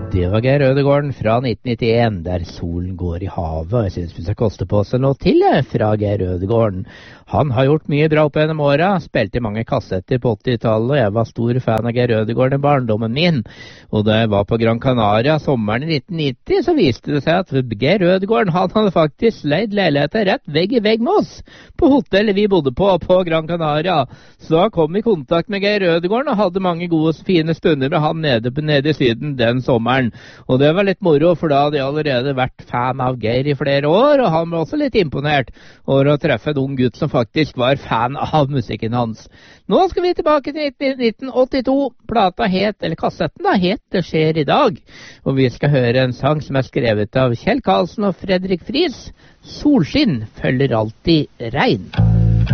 Det var Geir Ødegården fra 1991, der solen går i havet. Og jeg synes vi skal koste på seg noe til fra Geir Ødegården. Han har gjort mye bra opp gjennom åra, spilte i mange kassetter på 80-tallet, og jeg var stor fan av Geir Ødegården i barndommen min. Og da jeg var på Gran Canaria sommeren i 1990, så viste det seg at Geir Ødegården han hadde faktisk leid leiligheten rett vegg i vegg med oss på hotellet vi bodde på Gran Canaria. Så da kom vi i kontakt med Geir Ødegården og hadde mange gode, fine stunder med han nede i Syden den sommeren. Og det var litt moro, for da hadde jeg allerede vært fan av Geir i flere år, og han var også litt imponert over å treffe en ung gutt som faktisk var fan av musikken hans. Nå skal vi tilbake til 1982. Plata kassetten het Det skjer i dag. Og vi skal høre en sang som er skrevet av Kjell Karlsen og Fredrik Friis. Solskinn følger alltid regn.